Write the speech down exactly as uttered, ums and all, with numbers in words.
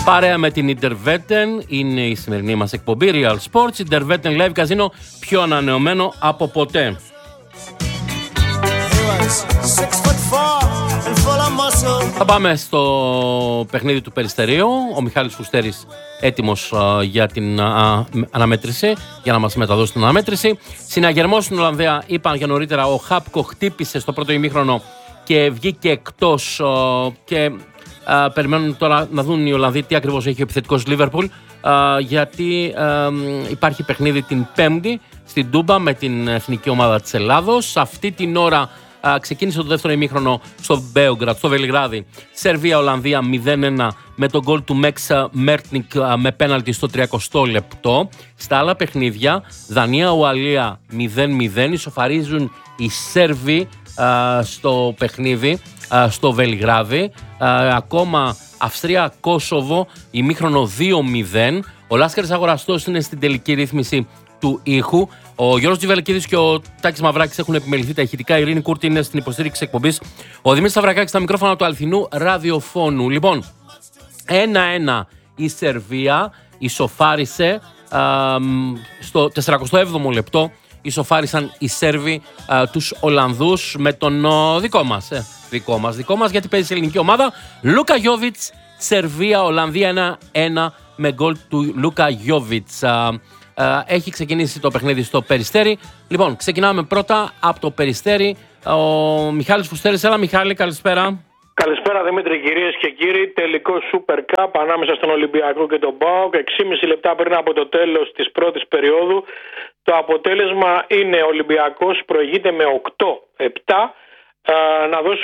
Παρέα με την Interwetten είναι η σημερινή μας εκπομπή Real Sports. Interwetten Live Casino, πιο ανανεωμένο από ποτέ. Θα πάμε στο παιχνίδι του Περιστερίου. Ο Μιχάλης Φουστέρης έτοιμος uh, για την uh, αναμέτρηση, για να μας μεταδώσει την αναμέτρηση. Συναγερμός στην Ολλανδία, είπαν για νωρίτερα, ο Χάπκο χτύπησε στο πρώτο ημίχρονο και βγήκε εκτός uh, και uh, περιμένουν τώρα να δουν οι Ολλανδοί τι ακριβώς έχει ο επιθετικός Λίβερπουλ, uh, γιατί uh, υπάρχει παιχνίδι την Πέμπτη στην Τούμπα με την εθνική ομάδα της Ελλάδος. Αυτή την ώρα Uh, ξεκίνησε το δεύτερο ημίχρονο στο Μπέογκρατ, στο Βελιγράδι. Σερβία-Ολλανδία μηδέν ένα με τον γκολ του Μέξα Μέρτνικ uh, με πέναλτι στο τριακοστό λεπτό. Στα άλλα παιχνίδια, Δανία-Ουαλία μηδέν μηδέν, ισοφαρίζουν οι Σέρβοι uh, στο παιχνίδι uh, στο Βελιγράδι. Uh, ακόμα Αυστρία-Κόσοβο, ημίχρονο δύο μηδέν. Ο Λάσκαρης Αγοραστός είναι στην τελική ρύθμιση του ήχου. Ο Γιώργος Τζιβελεκίδης και ο Τάκης Μαυράκης έχουν επιμεληθεί τα ηχητικά. Η Ειρήνη Κούρτη είναι στην υποστήριξη εκπομπής. Ο Δημήτρης Σταυρακάκης στα μικρόφωνα του αληθινού ραδιοφώνου. Λοιπόν, ένα ένα η Σερβία ισοφάρισε α, στο τεσσαρακοστό έβδομο λεπτό. Ισοφάρισαν οι Σέρβοι α, τους Ολλανδούς με τον ο, δικό μας. Ε, δικό μας, δικό μας, γιατί παίζει σε ελληνική ομάδα. Λούκα Γιόβιτς, Σερβία, Ολλανδία ένα ένα με γκολ του Λούκα Γιόβιτς. Έχει ξεκινήσει το παιχνίδι στο Περιστέρι. Λοιπόν, ξεκινάμε πρώτα από το Περιστέρι. Ο Μιχάλης Φουστέρης. Έλα Μιχάλη, καλησπέρα. Καλησπέρα Δημήτρη, κυρίες και κύριοι. Τελικό Super Cup ανάμεσα στον Ολυμπιακό και τον ΠΑΟΚ. έξι και μισή λεπτά πριν από το τέλος της πρώτης περίοδου. Το αποτέλεσμα είναι Ολυμπιακός προηγείται με οκτώ επτά. Να δώσω